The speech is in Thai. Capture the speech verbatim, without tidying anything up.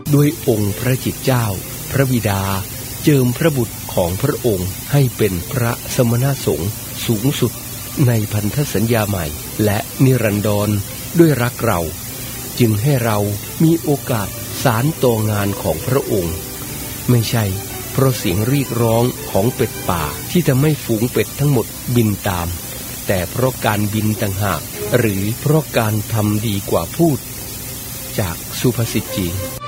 ด้วยองค์พระจิตเจ้าพระบิดาเจิมพระบุตรของพระองค์ให้เป็นพระสมณสงฆ์สูงสุดในพันธสัญญาใหม่และนิรันดรด้วยรักเราจึงให้เรามีโอกาสสานต่องานของพระองค์ไม่ใช่เพราะเสียงเรียกร้องของเป็ดป่าที่ทำให้ฝูงเป็ดทั้งหมดบินตามแต่เพราะการบินต่างหากหรือเพราะการทำดีกว่าพูดจากสุภาษิตจีน